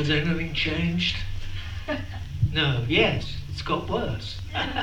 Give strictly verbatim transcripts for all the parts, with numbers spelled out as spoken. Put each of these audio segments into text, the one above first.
Has anything changed? No, yes, it's got worse.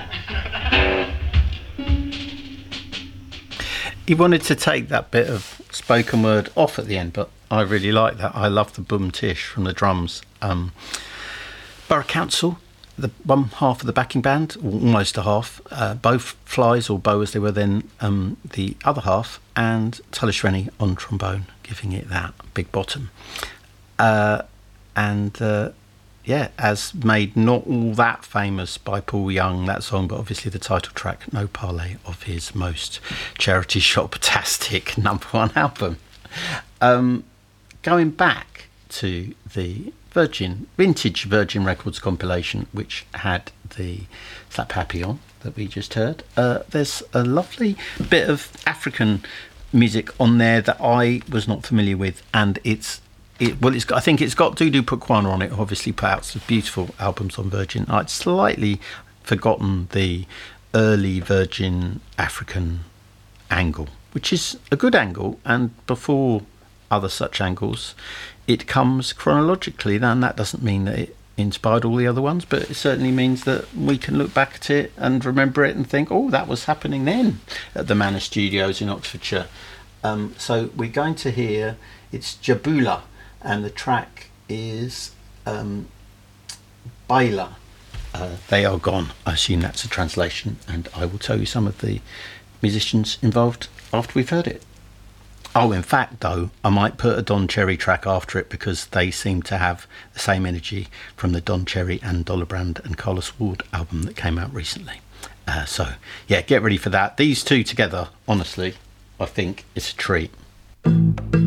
He wanted to take that bit of spoken word off at the end, but I really like that. I love the boom tish from the drums. Um, Borough Council, the one half of the backing band, or almost a half, uh, both flies or bow as they were then, um, the other half, and Tullis Rennie on trombone, giving it that big bottom. Uh, and uh, yeah, as made not all that famous by Paul Young, that song, but obviously the title track, No Parley, of his most charity shop-tastic number one album. Um, going back to the Virgin, vintage Virgin Records compilation, which had the Slap Happy on that we just heard, uh, there's a lovely bit of African music on there that I was not familiar with, and it's It, well, it's got, I think it's got Dudu Pukwana on it, who obviously put out some beautiful albums on Virgin. I'd slightly forgotten the early Virgin African angle, which is a good angle, and before other such angles, it comes chronologically. Then that doesn't mean that it inspired all the other ones, but it certainly means that we can look back at it and remember it and think, oh, that was happening then at the Manor Studios in Oxfordshire. Um, so we're going to hear, it's Jabula, and the track is um, Baila. Uh, they are gone. I assume that's a translation, and I will tell you some of the musicians involved after we've heard it. Oh, in fact, though, I might put a Don Cherry track after it because they seem to have the same energy from the Don Cherry and Dollar Brand and Carlos Ward album that came out recently. Uh, so, yeah, get ready for that. These two together, honestly, I think it's a treat.